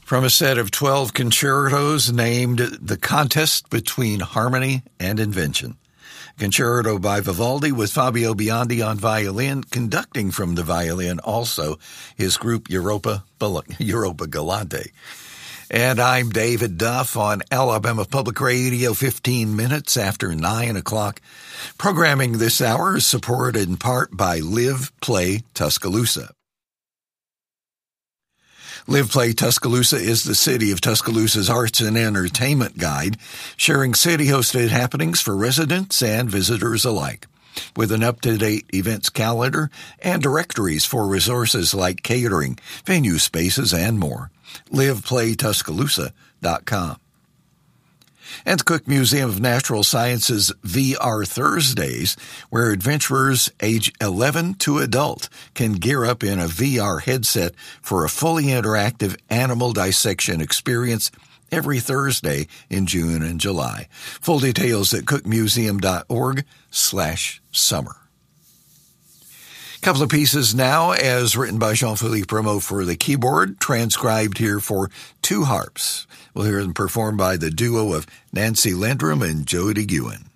From a set of 12 concertos named The Contest Between Harmony and Invention. Concerto by Vivaldi with Fabio Biondi on violin, conducting from the violin also his group Europa Galante. And I'm David Duff on Alabama Public Radio, 15 minutes after 9 o'clock. Programming this hour is supported in part by Live Play Tuscaloosa. Live Play Tuscaloosa is the City of Tuscaloosa's arts and entertainment guide, sharing city-hosted happenings for residents and visitors alike, with an up-to-date events calendar and directories for resources like catering, venue spaces, and more. LivePlayTuscaloosa.com. And the Cook Museum of Natural Sciences VR Thursdays, where adventurers age 11 to adult can gear up in a VR headset for a fully interactive animal dissection experience every Thursday in June and July. Full details at cookmuseum.org/summer. Couple of pieces now, as written by Jean-Philippe Rameau for the keyboard, transcribed here for two harps. We'll hear them performed by the duo of Nancy Lindrum and Jody Guin.